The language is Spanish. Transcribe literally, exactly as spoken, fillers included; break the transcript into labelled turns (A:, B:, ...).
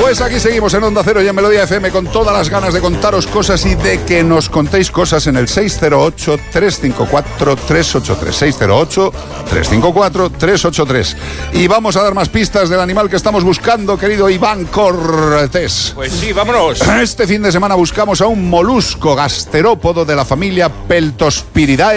A: Pues aquí seguimos en Onda Cero y en Melodía F M con todas las ganas de contaros cosas y de que nos contéis cosas en el seis cero ocho, tres cinco cuatro, tres ocho tres. seis cero ocho, tres cinco cuatro, tres ocho tres. Y vamos a dar más pistas del animal que estamos buscando, querido Iván Cortés.
B: Pues sí, vámonos.
A: Este fin de semana buscamos a un molusco gasterópodo de la familia Peltospiridae.